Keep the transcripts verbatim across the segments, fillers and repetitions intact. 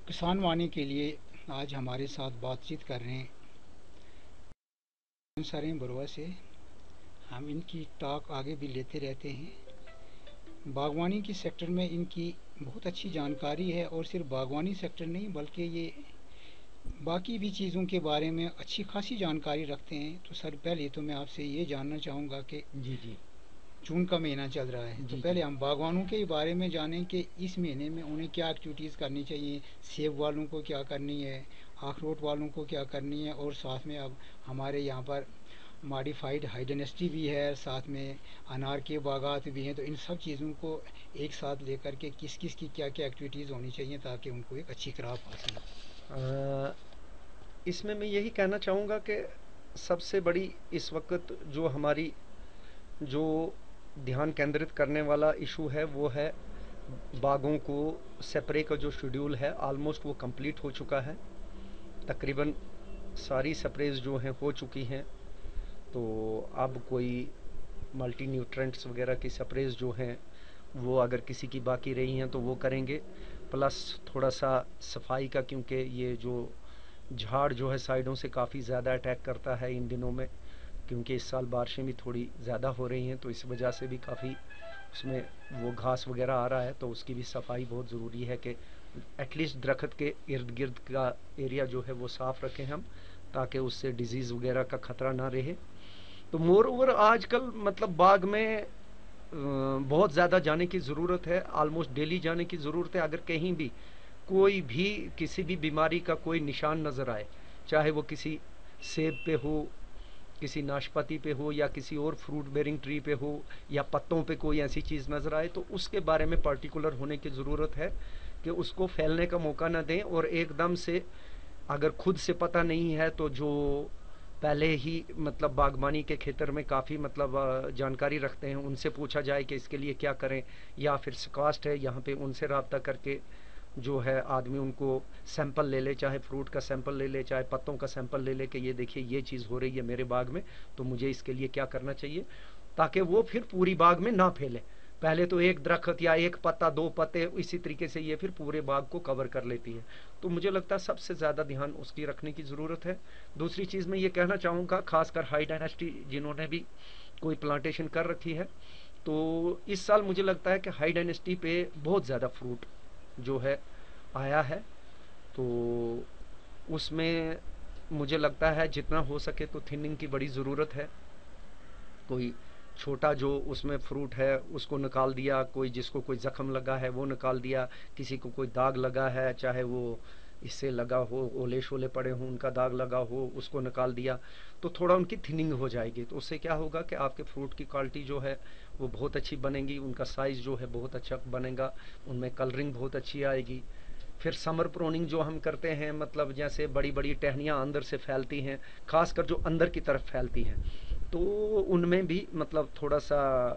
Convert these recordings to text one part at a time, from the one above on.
किसान वाणी के लिए आज हमारे साथ बातचीत कर रहे हैं सरें बरुआ से। हम इनकी टॉक आगे भी लेते रहते हैं। बागवानी के सेक्टर में इनकी बहुत अच्छी जानकारी है और सिर्फ बागवानी सेक्टर नहीं बल्कि ये बाकी भी चीज़ों के बारे में अच्छी खासी जानकारी रखते हैं। तो सर पहले तो मैं आपसे ये जानना चाहूँगा कि जी जी जून का महीना चल रहा है तो जी पहले जी हम बागवानों के बारे में जानें कि इस महीने में उन्हें क्या एक्टिविटीज़ करनी चाहिए। सेब वालों को क्या करनी है, अखरोट वालों को क्या करनी है, और साथ में अब हमारे यहाँ पर मॉडिफाइड हाइडेनेसिटी भी है, साथ में अनार के बागात भी हैं। तो इन सब चीज़ों को एक साथ लेकर के किस किस की क्या क्या एक्टिविटीज़ होनी चाहिए ताकि उनको एक अच्छी क्रॉप हासिल हो। अ, इसमें मैं यही कहना चाहूँगा कि सबसे बड़ी इस वक्त जो हमारी जो ध्यान केंद्रित करने वाला इशू है वो है बागों को सेपरे का जो शेड्यूल है ऑलमोस्ट वो कंप्लीट हो चुका है। तकरीबन सारी स्प्रेज जो हैं हो चुकी हैं। तो अब कोई मल्टी न्यूट्रेंट्स वगैरह की स्प्रेज जो हैं वो अगर किसी की बाकी रही हैं तो वो करेंगे। प्लस थोड़ा सा सफाई का, क्योंकि ये जो झाड़ जो है साइडों से काफ़ी ज़्यादा अटैक करता है इन दिनों में, क्योंकि इस साल बारिशें भी थोड़ी ज़्यादा हो रही हैं तो इस वजह से भी काफ़ी उसमें वो घास वगैरह आ रहा है। तो उसकी भी सफाई बहुत ज़रूरी है कि एटलीस्ट दरख्त के इर्द गिर्द का एरिया जो है वो साफ़ रखें हम, ताकि उससे डिजीज़ वगैरह का ख़तरा ना रहे। तो मोर ओवर आजकल मतलब बाग में बहुत ज़्यादा जाने की ज़रूरत है, ऑलमोस्ट डेली जाने की ज़रूरत है। अगर कहीं भी कोई भी किसी भी बीमारी का कोई निशान नज़र आए, चाहे वो किसी सेब पे हो, किसी नाशपाती पे हो, या किसी और फ्रूट बेरिंग ट्री पे हो, या पत्तों पे कोई ऐसी चीज़ नज़र आए, तो उसके बारे में पर्टिकुलर होने की ज़रूरत है कि उसको फैलने का मौका ना दें। और एकदम से अगर खुद से पता नहीं है तो जो पहले ही मतलब बागबानी के क्षेत्र में काफ़ी मतलब जानकारी रखते हैं उनसे पूछा जाए कि इसके लिए क्या करें, या फिर स्कास्ट है यहाँ पे उनसे रब्ता करके जो है आदमी उनको सैंपल ले ले, चाहे फ्रूट का सैंपल ले ले, चाहे पत्तों का सैंपल ले ले कि ये देखिए ये चीज़ हो रही है मेरे बाग में, तो मुझे इसके लिए क्या करना चाहिए, ताकि वो फिर पूरी बाग में ना फैले। पहले तो एक दरख्त या एक पत्ता, दो पत्ते, इसी तरीके से ये फिर पूरे बाग को कवर कर लेती है। तो मुझे लगता है सबसे ज़्यादा ध्यान उसकी रखने की ज़रूरत है। दूसरी चीज़ मैं ये कहना चाहूँगा, खासकर हाई डायनेस्टी जिन्होंने भी कोई प्लांटेशन कर रखी है, तो इस साल मुझे लगता है कि हाई डायनेस्टी पे बहुत ज़्यादा फ्रूट जो है आया है। तो उसमें मुझे लगता है जितना हो सके तो थिनिंग की बड़ी ज़रूरत है। कोई छोटा जो उसमें फ्रूट है उसको निकाल दिया, कोई जिसको कोई ज़ख्म लगा है वो निकाल दिया, किसी को कोई दाग लगा है, चाहे वो इससे लगा हो, ओले शोले पड़े हों, उनका दाग लगा हो, उसको निकाल दिया, तो थोड़ा उनकी थिनिंग हो जाएगी। तो उससे क्या होगा कि आपके फ्रूट की क्वालिटी जो है वो बहुत अच्छी बनेगी, उनका साइज़ जो है बहुत अच्छा बनेगा, उनमें कलरिंग बहुत अच्छी आएगी। फिर समर प्रोनिंग जो हम करते हैं, मतलब जैसे बड़ी बड़ी टहनियाँ अंदर से फैलती हैं, खासकर जो अंदर की तरफ फैलती हैं, तो उनमें भी मतलब थोड़ा सा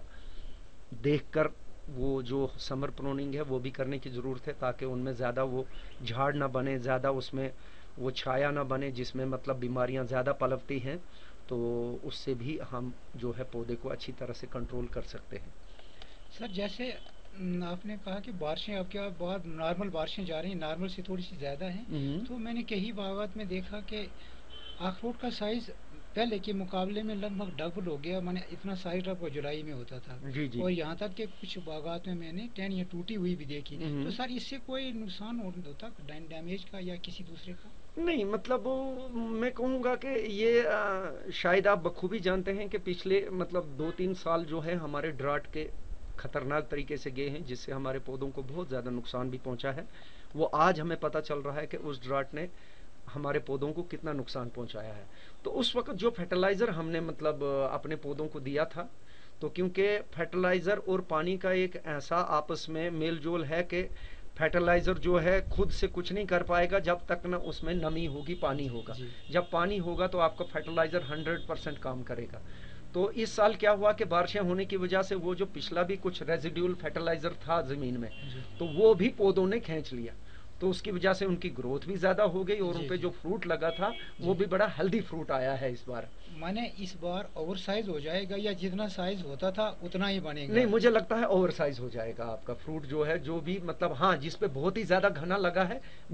देखकर वो जो समर प्रोनिंग है वो भी करने की ज़रूरत है, ताकि उनमें ज़्यादा वो झाड़ ना बने, ज़्यादा उसमें वो छाया ना बने जिसमें मतलब बीमारियां ज़्यादा पनपती हैं। तो उससे भी हम जो है पौधे को अच्छी तरह से कंट्रोल कर सकते हैं। सर जैसे न, आपने कहा कि बारिशें अब क्या बहुत नॉर्मल बारिशें जा रही हैं, नॉर्मल से थोड़ी सी ज़्यादा हैं। हम्म। तो मैंने कई बागात में देखा कि अखरोट का साइज़ पहले के मुकाबले में लगभग डबल हो गया, माने इतना साइज़ अब जुलाई में होता था। जी जी। और यहाँ तक कि कुछ बागात में मैंने टहनियाँ टूटी हुई भी देखी। तो हम्म। सर इससे कोई नुकसान हो- होता डैमेज का या किसी दूसरे का? नहीं मतलब वो, मैं कहूँगा कि ये आ, शायद आप बखूबी जानते हैं कि पिछले मतलब दो तीन साल जो है हमारे ड्राट के खतरनाक तरीके से गए हैं, जिससे हमारे पौधों को बहुत ज़्यादा नुकसान भी पहुंचा है। वो आज हमें पता चल रहा है कि उस ड्राट ने हमारे पौधों को कितना नुकसान पहुंचाया है। तो उस वक्त जो फर्टिलाइज़र हमने मतलब अपने पौधों को दिया था, तो क्योंकि फर्टिलाइज़र और पानी का एक ऐसा आपस में मेल जोल है कि फर्टिलाइज़र जो है खुद से कुछ नहीं कर पाएगा जब तक ना उसमें नमी होगी, पानी जी होगा। जी। जब पानी होगा तो आपका फर्टिलाइज़र हंड्रेड परसेंट काम करेगा। तो इस साल क्या हुआ कि बारिशें होने की वजह से वो जो पिछला भी कुछ रेजिड्यूल फर्टिलाइज़र था ज़मीन में, जी तो वो भी पौधों ने खींच लिया। तो उसकी वजह से उनकी ग्रोथ भी ज़्यादा हो गई और उन जी पे जी जो फ्रूट लगा था वो जी। भी बड़ा हेल्दी फ्रूट आया है इस बार। माने इस बार ओवर साइज हो जाएगा या जितना साइज होता था उतना ही नहीं, बनेगा? मुझे लगता है ओवर साइज हो जाएगा आपका फ्रूट जो है, जो भी मतलब हाँ जिस पे बहुत ही ज़्यादा घना लगा है